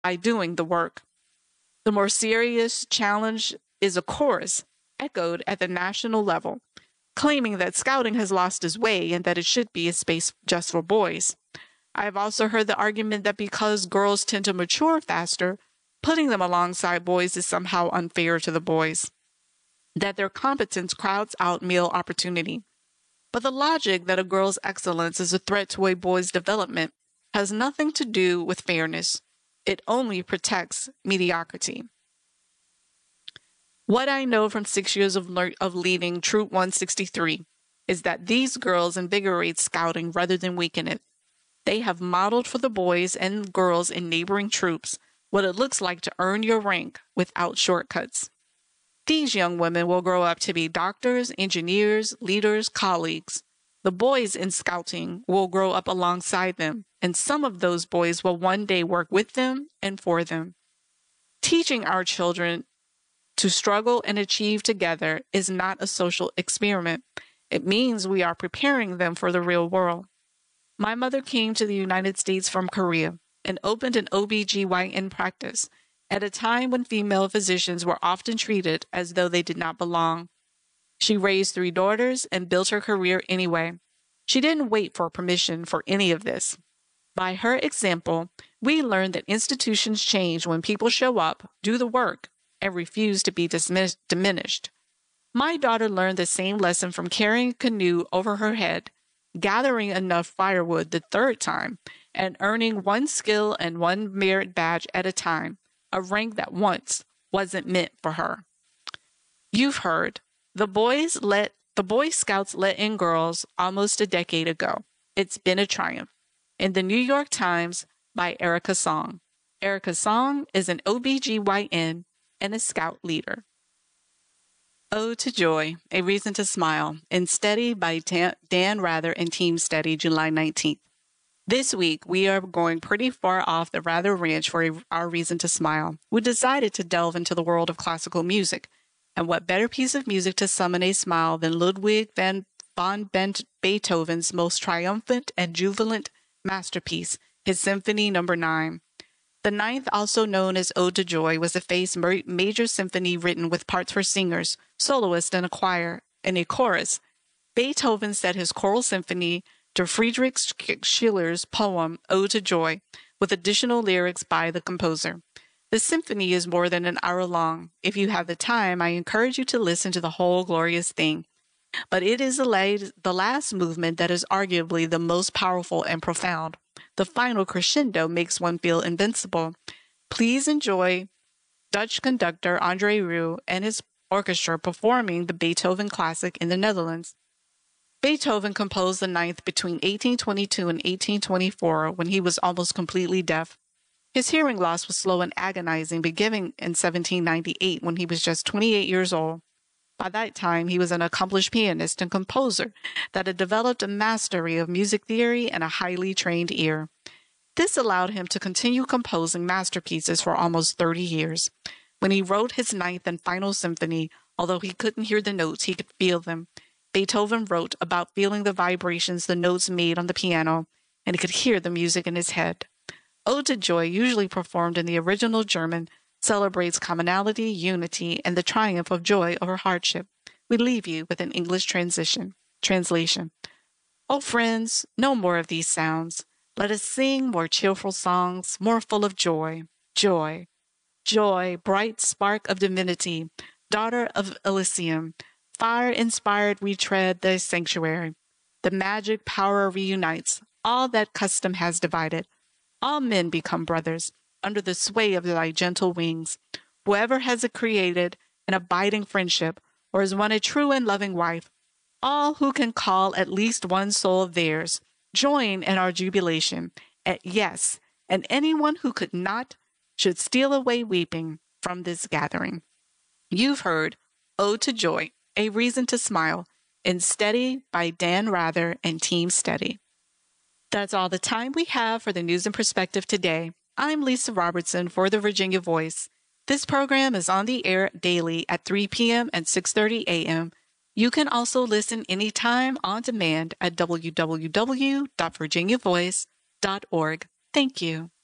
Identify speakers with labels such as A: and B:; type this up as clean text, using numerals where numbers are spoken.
A: by doing the work. The more serious challenge is a chorus echoed at the national level, claiming that Scouting has lost its way and that it should be a space just for boys. I have also heard the argument that because girls tend to mature faster, putting them alongside boys is somehow unfair to the boys, that their competence crowds out male opportunity. But the logic that a girl's excellence is a threat to a boy's development has nothing to do with fairness. It only protects mediocrity. What I know from 6 years of leading Troop 163 is that these girls invigorate Scouting rather than weaken it. They have modeled for the boys and girls in neighboring troops what it looks like to earn your rank without shortcuts. These young women will grow up to be doctors, engineers, leaders, colleagues. The boys in Scouting will grow up alongside them, and some of those boys will one day work with them and for them. Teaching our children to struggle and achieve together is not a social experiment. It means we are preparing them for the real world. My mother came to the United States from Korea and opened an OB/GYN practice at a time when female physicians were often treated as though they did not belong. She raised 3 daughters and built her career anyway. She didn't wait for permission for any of this. By her example, we learned that institutions change when people show up, do the work, and refuse to be diminished. My daughter learned the same lesson from carrying a canoe over her head, gathering enough firewood the 3rd time, and earning 1 skill and 1 merit badge at a time, a rank that once wasn't meant for her. You've heard, the Boy Scouts let in girls almost a decade ago. It's been a triumph. In the New York Times by Erica Song. Erica Song is an OB/GYN and a Scout leader. Ode to Joy, A Reason to Smile, in Steady by Dan Rather and Team Steady, July 19th. This week, we are going pretty far off the Rather Ranch for our reason to smile. We decided to delve into the world of classical music. And what better piece of music to summon a smile than Ludwig van Beethoven's most triumphant and jubilant masterpiece, his Symphony No. 9. The ninth, also known as Ode to Joy, was a phase major symphony written with parts for singers, soloists, and a choir, and a chorus. Beethoven set his choral symphony to Friedrich Schiller's poem Ode to Joy, with additional lyrics by the composer. The symphony is more than an hour long. If you have the time, I encourage you to listen to the whole glorious thing. But it is the last movement that is arguably the most powerful and profound. The final crescendo makes one feel invincible. Please enjoy Dutch conductor Andre Rieu and his orchestra performing the Beethoven classic in the Netherlands. Beethoven composed the ninth between 1822 and 1824 when he was almost completely deaf. His hearing loss was slow and agonizing, beginning in 1798 when he was just 28 years old. By that time, he was an accomplished pianist and composer that had developed a mastery of music theory and a highly trained ear. This allowed him to continue composing masterpieces for almost 30 years. When he wrote his ninth and final symphony, although he couldn't hear the notes, he could feel them. Beethoven wrote about feeling the vibrations the notes made on the piano, and he could hear the music in his head. Ode to Joy, usually performed in the original German, celebrates commonality, unity, and the triumph of joy over hardship. We leave you with an English translation. Oh, friends, no more of these sounds. Let us sing more cheerful songs, more full of joy. Joy, joy, bright spark of divinity, daughter of Elysium. Fire-inspired we tread the sanctuary. The magic power reunites all that custom has divided. All men become brothers under the sway of thy gentle wings. Whoever has created an abiding friendship or has won a true and loving wife, all who can call at least one soul of theirs, join in our jubilation at yes, and anyone who could not should steal away weeping from this gathering. You've heard Ode to Joy, A Reason to Smile, in Steady by Dan Rather and Team Steady. That's all the time we have for the News and Perspective today. I'm Lisa Robertson for the Virginia Voice. This program is on the air daily at 3 p.m. and 6:30 a.m. You can also listen anytime on demand at www.virginiavoice.org. Thank you.